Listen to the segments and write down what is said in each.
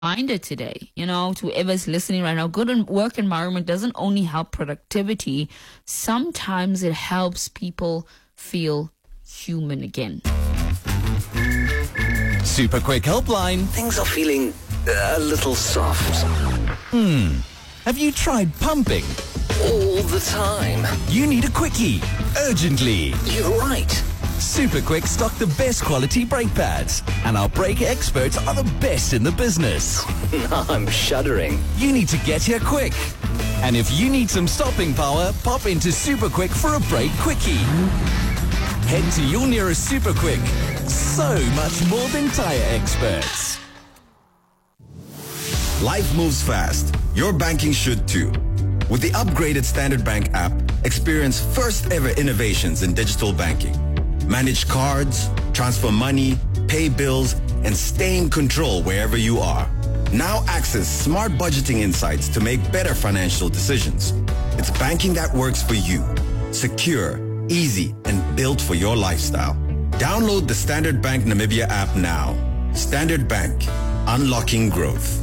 reminder today, to whoever's listening right now, good work environment doesn't only help productivity. Sometimes it helps people feel human again. Super quick helpline. Things are feeling a little soft. Have you tried pumping? All the time. You need a quickie. Urgently. You're right. Super Quick stock the best quality brake pads, and our brake experts are the best in the business. I'm shuddering. You need to get here quick. And if you need some stopping power, pop into Super Quick for a brake quickie. Head to your nearest Super Quick. So much more than tire experts. Life moves fast. Your banking should too. With the upgraded Standard Bank app, experience first ever innovations in digital banking. Manage cards, transfer money, pay bills, and stay in control wherever you are. Now access smart budgeting insights to make better financial decisions. It's banking that works for you. Secure, easy, and built for your lifestyle. Download the Standard Bank Namibia app now. Standard Bank, unlocking growth.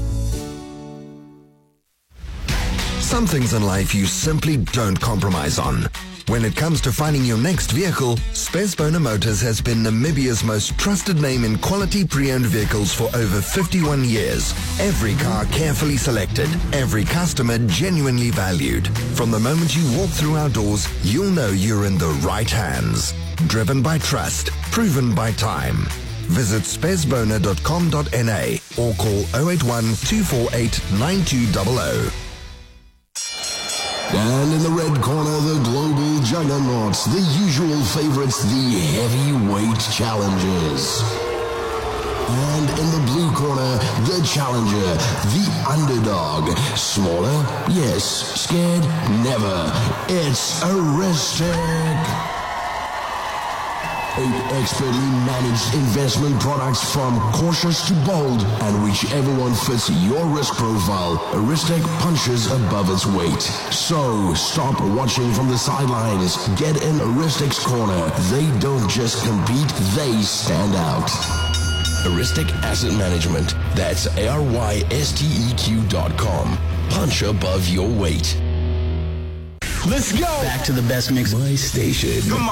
Some things in life you simply don't compromise on. When it comes to finding your next vehicle, Spesbona Motors has been Namibia's most trusted name in quality pre-owned vehicles for over 51 years. Every car carefully selected, every customer genuinely valued. From the moment you walk through our doors, you'll know you're in the right hands. Driven by trust, proven by time. Visit spesbona.com.na or call 081 248 9200. And in the red corner, the global juggernauts, the usual favorites, the heavyweight challengers. And in the blue corner, the challenger, the underdog. Smaller? Yes. Scared? Never. It's Aristic. 8 expertly managed investment products from cautious to bold, and whichever one fits your risk profile, Aristic punches above its weight. So stop watching from the sidelines. Get in Aristic's corner. They don't just compete, they stand out. Aristic Asset Management. That's ARYSTEQ.com. Punch above your weight. Let's go. Back to the best mix. My station.